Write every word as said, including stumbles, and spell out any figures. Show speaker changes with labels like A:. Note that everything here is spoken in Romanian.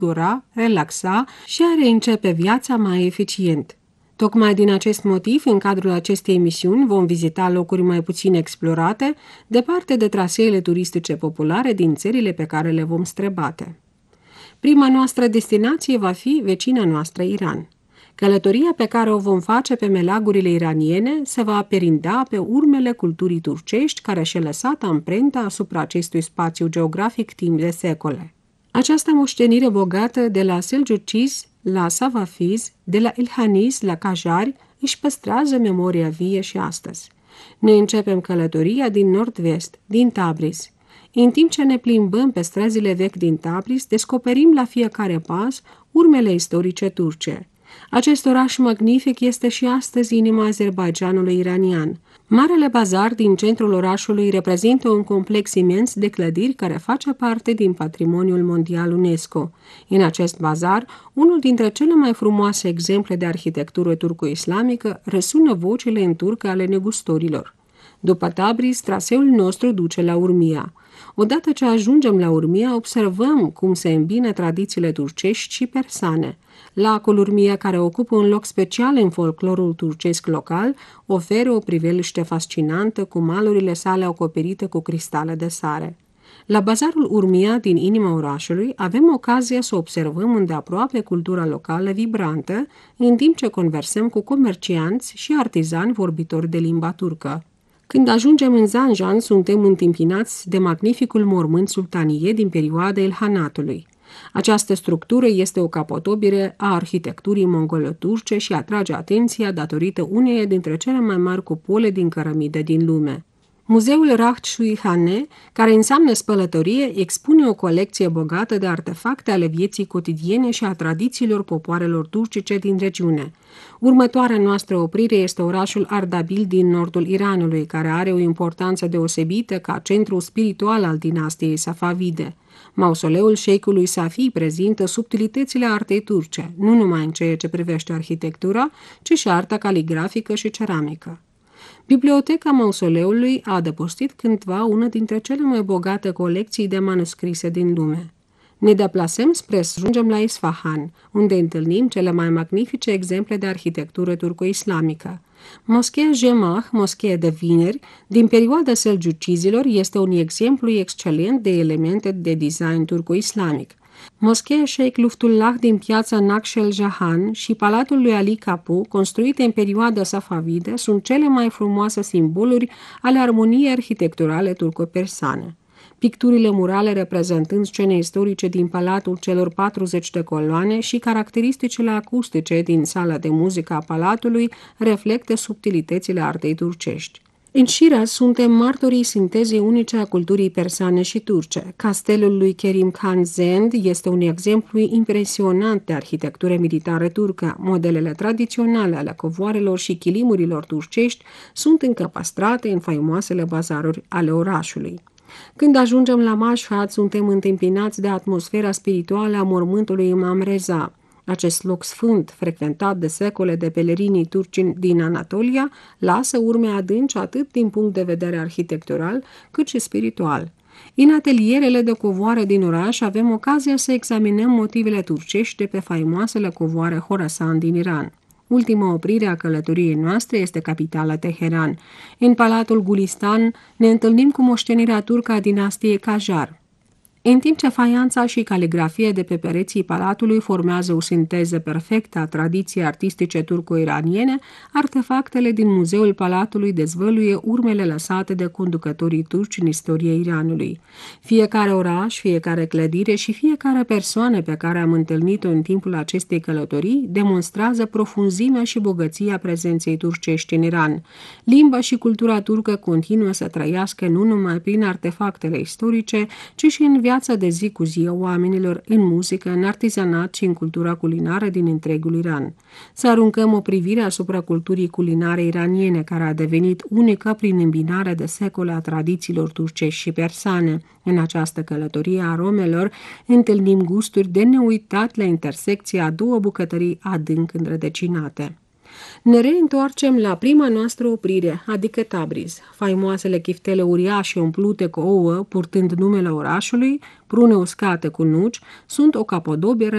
A: dura, relaxa și a reîncepe viața mai eficient. Tocmai din acest motiv, în cadrul acestei emisiuni, vom vizita locuri mai puțin explorate, departe de traseele turistice populare din țările pe care le vom străbate. Prima noastră destinație va fi vecina noastră Iran. Călătoria pe care o vom face pe meleagurile iraniene se va perinda pe urmele culturii turcești care și-a lăsat amprenta asupra acestui spațiu geografic timp de secole. Această moștenire bogată de la Seljucizi la Safavizi, de la Ilhanizi la Cajari, își păstrează memoria vie și astăzi. Ne începem călătoria din nord-vest, din Tabriz. În timp ce ne plimbăm pe străzile vechi din Tabriz, descoperim la fiecare pas urmele istorice turce. Acest oraș magnific este și astăzi inima Azerbaidjanului iranian. Marele bazar din centrul orașului reprezintă un complex imens de clădiri care face parte din patrimoniul mondial UNESCO. În acest bazar, unul dintre cele mai frumoase exemple de arhitectură turco-islamică, răsună vocile în turcă ale negustorilor. După Tabriz, traseul nostru duce la Urmia. Odată ce ajungem la Urmia, observăm cum se îmbină tradițiile turcești și persane. Lacul Urmia, care ocupă un loc special în folclorul turcesc local, oferă o priveliște fascinantă cu malurile sale acoperite cu cristale de sare. La bazarul Urmia din inima orașului avem ocazia să observăm îndeaproape cultura locală vibrantă, în timp ce conversăm cu comercianți și artizani vorbitori de limba turcă. Când ajungem în Zanjan, suntem întâmpinați de magnificul mormânt sultanie din perioada Ilhanatului. Această structură este o capodopere a arhitecturii mongolo-turce și atrage atenția datorită uneia dintre cele mai mari cupole din cărămidă din lume. Muzeul Raht-Shuihane, care înseamnă spălătorie, expune o colecție bogată de artefacte ale vieții cotidiene și a tradițiilor popoarelor turcice din regiune. Următoarea noastră oprire este orașul Ardabil din nordul Iranului, care are o importanță deosebită ca centru spiritual al dinastiei Safavide. Mausoleul șeicului Safi prezintă subtilitățile artei turce, nu numai în ceea ce privește arhitectura, ci și arta caligrafică și ceramică. Biblioteca mausoleului a adăpostit cândva una dintre cele mai bogate colecții de manuscrise din lume. Ne deplasăm spre să ajungem la Isfahan, unde întâlnim cele mai magnifice exemple de arhitectură turco-islamică. Moscheea Jemah, moscheea de vineri, din perioada selgiucizilor, este un exemplu excelent de elemente de design turco-islamic. Moscheea Sheikh Luftullah din piața Nakshel Jahan și palatul lui Ali Capu, construite în perioada Safavide, sunt cele mai frumoase simboluri ale armoniei arhitecturale turco-persane. Picturile murale reprezentând scene istorice din palatul celor patruzeci de coloane și caracteristicile acustice din sala de muzică a palatului reflectă subtilitățile artei turcești. În Shiraz suntem martorii sintezei unice a culturii persane și turce. Castelul lui Kerim Khan Zend este un exemplu impresionant de arhitectură militară turcă. Modelele tradiționale ale covoarelor și chilimurilor turcești sunt încă păstrate în faimoasele bazaruri ale orașului. Când ajungem la Mashhad, suntem întâmpinați de atmosfera spirituală a mormântului Imam Reza. Acest loc sfânt, frecventat de secole de pelerinii turci din Anatolia, lasă urme adânci atât din punct de vedere arhitectural, cât și spiritual. În atelierele de covoare din oraș avem ocazia să examinăm motivele turcești de pe faimoasele covoare Horasan din Iran. Ultima oprire a călătoriei noastre este capitala Teheran. În palatul Gulistan ne întâlnim cu moștenirea turcă a dinastiei Qajar. În timp ce faianța și caligrafia de pe pereții palatului formează o sinteză perfectă a tradiției artistice turco-iraniene, artefactele din muzeul palatului dezvăluie urmele lăsate de conducătorii turci în istoria Iranului. Fiecare oraș, fiecare clădire și fiecare persoană pe care am întâlnit-o în timpul acestei călătorii demonstrează profunzimea și bogăția prezenței turcești în Iran. Limba și cultura turcă continuă să trăiască nu numai prin artefactele istorice, ci și în viața de zi cu zi a oamenilor, în muzică, în artizanat și în cultura culinară din întregul Iran. Să aruncăm o privire asupra culturii culinare iraniene, care a devenit unică prin îmbinarea de secole a tradițiilor turcești și persane. În această călătorie a aromelor întâlnim gusturi de neuitat la intersecția a două bucătării adânc înrădăcinate. Ne reîntoarcem la prima noastră oprire, adică Tabriz. Faimoasele chiftele uriașe umplute cu ouă, purtând numele orașului, prune uscate cu nuci, sunt o capodopieră